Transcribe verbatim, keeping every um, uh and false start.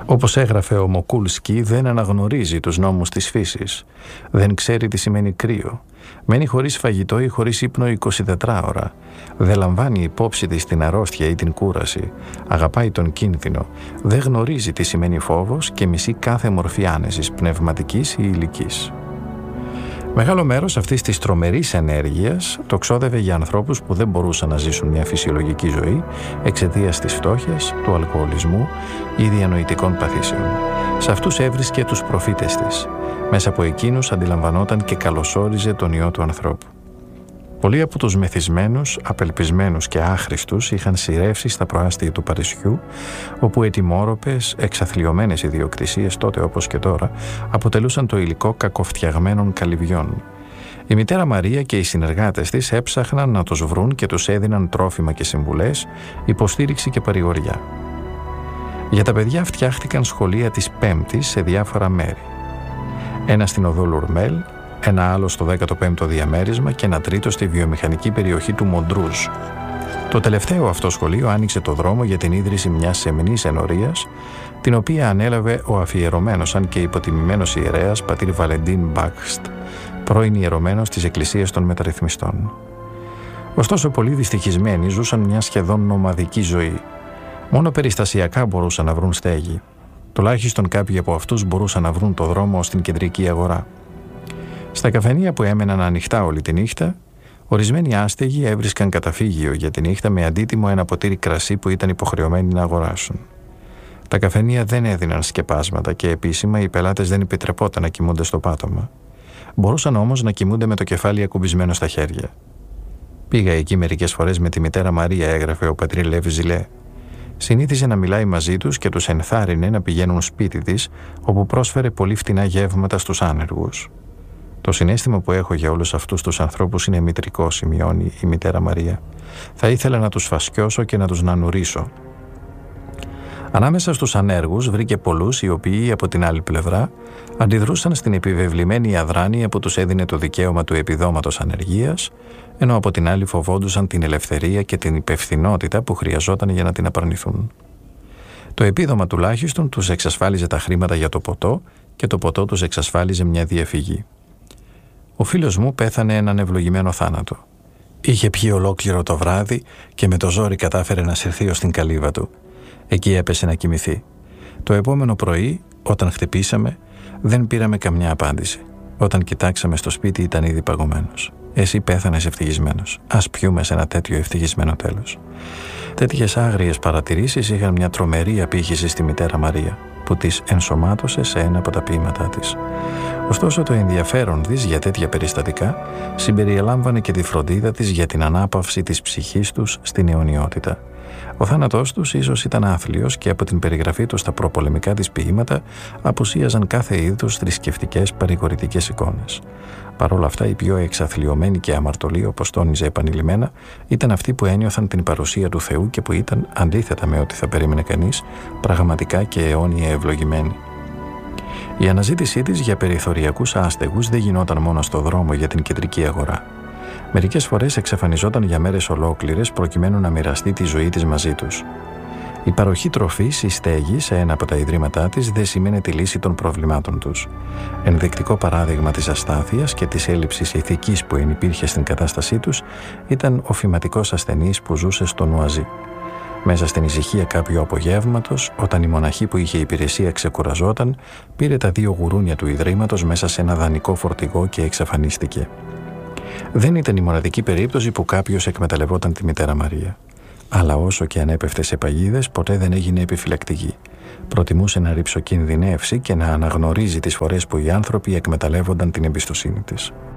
Όπως έγραφε ο Μοκούλσκι, δεν αναγνωρίζει τους νόμους της φύσης. Δεν ξέρει τι σημαίνει κρύο. Μένει χωρίς φαγητό ή χωρίς ύπνο είκοσι τέσσερις ώρα. Δεν λαμβάνει υπόψη της την αρρώστια ή την κούραση. Αγαπάει τον κίνδυνο. Δεν γνωρίζει τι σημαίνει φόβος και μισεί κάθε μορφή άνεσης, πνευματικής ή υλικής. Μεγάλο μέρος αυτής της τρομερής ενέργειας το ξόδευε για ανθρώπους που δεν μπορούσαν να ζήσουν μια φυσιολογική ζωή εξαιτίας της φτώχειας, του αλκοολισμού ή διανοητικών παθήσεων. Σε αυτούς έβρισκε τους προφήτες της. Μέσα από εκείνους αντιλαμβανόταν και καλωσόριζε τον Υιό του ανθρώπου. Πολλοί από τους μεθυσμένους, απελπισμένους και άχρηστους είχαν σειρεύσει στα προάστια του Παρισιού, όπου ετοιμόρροπες, εξαθλιωμένες ιδιοκτησίες τότε όπως και τώρα αποτελούσαν το υλικό κακοφτιαγμένων καλυβιών. Η μητέρα Μαρία και οι συνεργάτες της έψαχναν να τους βρουν και τους έδιναν τρόφιμα και συμβουλές, υποστήριξη και παρηγοριά. Για τα παιδιά φτιάχτηκαν σχολεία της Πέμπτης σε διάφορα μέρη. Ένα στην οδό Λουρμέλ, ένα άλλο στο δέκατο πέμπτο διαμέρισμα και ένα τρίτο στη βιομηχανική περιοχή του Μοντρούζ. Το τελευταίο αυτό σχολείο άνοιξε το δρόμο για την ίδρυση μιας σεμνής ενορίας, την οποία ανέλαβε ο αφιερωμένος αν και υποτιμημένος ιερέας πατήρ Βαλεντίν Μπάκστ, πρώην ιερωμένος της Εκκλησίας των Μεταρρυθμιστών. Ωστόσο, πολλοί δυστυχισμένοι ζούσαν μια σχεδόν νομαδική ζωή. Μόνο περιστασιακά μπορούσαν να βρουν στέγη. Τουλάχιστον κάποιοι από αυτούς μπορούσαν να βρουν το δρόμο στην κεντρική αγορά. Στα καφενεία που έμεναν ανοιχτά όλη τη νύχτα, ορισμένοι άστεγοι έβρισκαν καταφύγιο για τη νύχτα με αντίτιμο ένα ποτήρι κρασί που ήταν υποχρεωμένοι να αγοράσουν. Τα καφενεία δεν έδιναν σκεπάσματα και επίσημα οι πελάτες δεν επιτρεπόταν να κοιμούνται στο πάτωμα. Μπορούσαν όμως να κοιμούνται με το κεφάλι ακουμπισμένο στα χέρια. Πήγα εκεί μερικές φορές με τη μητέρα Μαρία, έγραφε ο πατρί Λεύ Ζιλέ. Συνήθιζε να μιλάει μαζί τους και τους ενθάρρυνε να πηγαίνουν σπίτι της, όπου πρόσφερε πολύ φτηνά γεύματα στους άνεργους. Το συναίσθημα που έχω για όλους αυτούς τους ανθρώπους είναι μητρικό, σημειώνει η μητέρα Μαρία. Θα ήθελα να τους φασκιώσω και να τους νανουρίσω. Ανάμεσα στους ανέργους βρήκε πολλούς οι οποίοι από την άλλη πλευρά αντιδρούσαν στην επιβεβλημένη αδράνεια που τους έδινε το δικαίωμα του επιδόματος ανεργίας, ενώ από την άλλη φοβόντουσαν την ελευθερία και την υπευθυνότητα που χρειαζόταν για να την απαρνηθούν. Το επίδομα τουλάχιστον τους εξασφάλιζε τα χρήματα για το ποτό και το ποτό τους εξασφάλιζε μια διαφυγή. Ο φίλος μου πέθανε έναν ευλογημένο θάνατο. Είχε πιει ολόκληρο το βράδυ και με το ζόρι κατάφερε να συρθεί ως την καλύβα του. Εκεί έπεσε να κοιμηθεί. Το επόμενο πρωί, όταν χτυπήσαμε, δεν πήραμε καμιά απάντηση. Όταν κοιτάξαμε στο σπίτι ήταν ήδη παγωμένος. Εσύ πέθανες ευτυχισμένος. Ας πιούμε σε ένα τέτοιο ευτυχισμένο τέλος. Τέτοιες άγριες παρατηρήσεις είχαν μια τρομερή απήχηση στη μητέρα Μαρία, που της ενσωμάτωσε σε ένα από τα ποίηματά της. Ωστόσο, το ενδιαφέρον της για τέτοια περιστατικά συμπεριελάμβανε και τη φροντίδα της για την ανάπαυση της ψυχής τους στην αιωνιότητα. Ο θάνατός τους ίσως ήταν άθλιος και από την περιγραφή τους στα προπολεμικά της ποίηματα απουσίαζαν κάθε είδους θρησκευτικές παρηγορητικές εικόνες. Παρ' όλα αυτά, οι πιο εξαθλιωμένοι και αμαρτωλοί, όπως τόνιζε επανειλημμένα, ήταν αυτοί που ένιωθαν την παρουσία του Θεού και που ήταν, αντίθετα με ό,τι θα περίμενε κανείς, πραγματικά και αιώνια ευλογημένοι. Η αναζήτησή της για περιθωριακούς άστεγους δεν γινόταν μόνο στο δρόμο για την κεντρική αγορά. Μερικές φορές εξαφανιζόταν για μέρες ολόκληρες προκειμένου να μοιραστεί τη ζωή της μαζί τους. Η παροχή τροφής ή στέγη σε ένα από τα ιδρύματά της δεν σημαίνει τη λύση των προβλημάτων τους. Ενδεικτικό παράδειγμα της αστάθειας και της έλλειψης ηθικής που ενυπήρχε στην κατάστασή τους ήταν ο φυματικός ασθενής που ζούσε στο Νουαζί. Μέσα στην ησυχία κάποιου απογεύματος, όταν η μοναχή που είχε υπηρεσία ξεκουραζόταν, πήρε τα δύο γουρούνια του ιδρύματος μέσα σε ένα δανεικό φορτηγό και εξαφανίστηκε. Δεν ήταν η μοναδική περίπτωση που κάποιος εκμεταλλευόταν τη μητέρα Μαρία. Αλλά όσο και αν έπεφτε σε παγίδες, ποτέ δεν έγινε επιφυλακτική. Προτιμούσε να ρηψοκινδυνεύσει και να αναγνωρίζει τις φορές που οι άνθρωποι εκμεταλλεύονταν την εμπιστοσύνη της.